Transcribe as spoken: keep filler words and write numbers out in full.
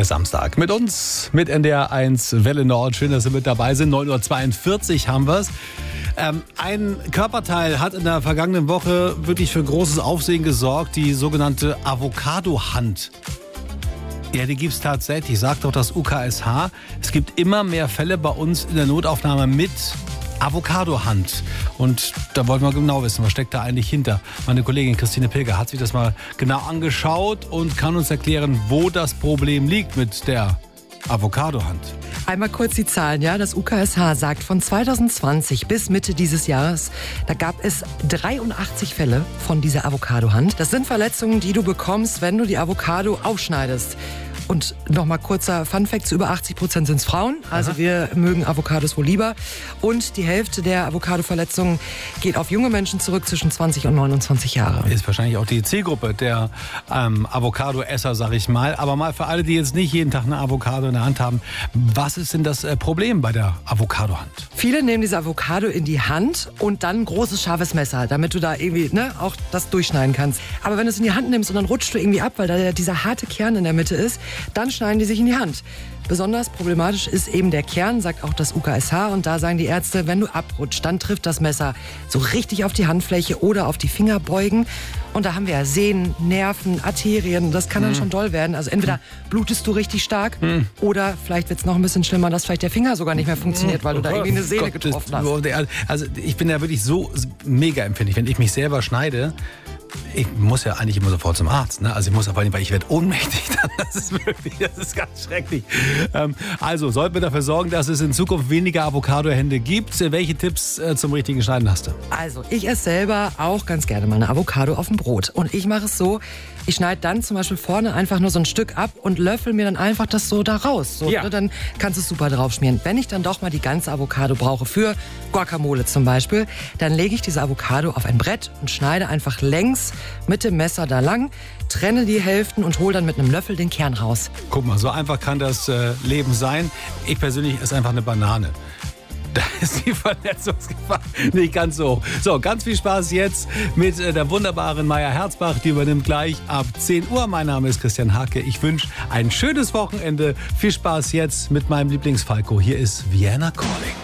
Der Samstag mit uns, mit N D R eins Welle Nord. Schön, dass Sie mit dabei sind. neun Uhr zweiundvierzig haben wir es. Ähm, ein Körperteil hat in der vergangenen Woche wirklich für großes Aufsehen gesorgt. Die sogenannte Avocado-Hand. Ja, die gibt es tatsächlich, sagt auch das U K S H. Es gibt immer mehr Fälle bei uns in der Notaufnahme mit Avocado-Hand. Und da wollten wir genau wissen, was steckt da eigentlich hinter. Meine Kollegin Christine Pilger hat sich das mal genau angeschaut und kann uns erklären, wo das Problem liegt mit der Avocado-Hand. Einmal kurz die Zahlen, ja. Das U K S H sagt, von zweitausendzwanzig bis Mitte dieses Jahres, da gab es dreiundachtzig Fälle von dieser Avocado-Hand. Das sind Verletzungen, die du bekommst, wenn du die Avocado aufschneidest. Und nochmal kurzer Funfact, zu über achtzig Prozent sind es Frauen. Also Aha. wir mögen Avocados wohl lieber. Und die Hälfte der Avocado-Verletzungen geht auf junge Menschen zurück zwischen zwanzig und neunundzwanzig Jahre. Ist wahrscheinlich auch die Zielgruppe der ähm, Avocado-Esser, sag ich mal. Aber mal für alle, die jetzt nicht jeden Tag eine Avocado in der Hand haben, was ist denn das äh, Problem bei der Avocado-Hand? Viele nehmen diese Avocado in die Hand und dann ein großes, scharfes Messer, damit du da irgendwie ne, auch das durchschneiden kannst. Aber wenn du es in die Hand nimmst und dann rutscht du irgendwie ab, weil da ja dieser harte Kern in der Mitte ist, dann schneiden die sich in die Hand. Besonders problematisch ist eben der Kern, sagt auch das U K S H. Und da sagen die Ärzte, wenn du abrutscht, dann trifft das Messer so richtig auf die Handfläche oder auf die Fingerbeugen. Und da haben wir ja Sehnen, Nerven, Arterien. Das kann dann mhm. schon doll werden. Also entweder blutest du richtig stark mhm. oder vielleicht wird es noch ein bisschen schlimmer, dass vielleicht der Finger sogar nicht mehr funktioniert, weil du da irgendwie eine Sehne Gott, getroffen hast. Also ich bin ja wirklich so mega empfindlich, wenn ich mich selber schneide. Ich muss ja eigentlich immer sofort zum Arzt, ne? Also ich muss aber nicht, weil ich werde ohnmächtig. Das ist wirklich, das ist ganz schrecklich. Ähm, also sollten wir dafür sorgen, dass es in Zukunft weniger Avocado-Hände gibt. Welche Tipps äh, zum richtigen Schneiden hast du? Also ich esse selber auch ganz gerne mal eine Avocado auf dem Brot. Und ich mache es so, ich schneide dann zum Beispiel vorne einfach nur so ein Stück ab und löffel mir dann einfach das so da raus. So, ja. ne? Dann kannst du es super drauf schmieren. Wenn ich dann doch mal die ganze Avocado brauche, für Guacamole zum Beispiel, dann lege ich diese Avocado auf ein Brett und schneide einfach längs mit dem Messer da lang, trenne die Hälften und hole dann mit einem Löffel den Kern raus. Guck mal, so einfach kann das äh, Leben sein. Ich persönlich esse einfach eine Banane. Da ist die Verletzungsgefahr nicht ganz so hoch. So, ganz viel Spaß jetzt mit äh, der wunderbaren Maya Herzbach. Die übernimmt gleich ab zehn Uhr. Mein Name ist Christian Hake. Ich wünsche ein schönes Wochenende. Viel Spaß jetzt mit meinem Lieblingsfalco. Hier ist Vienna Calling.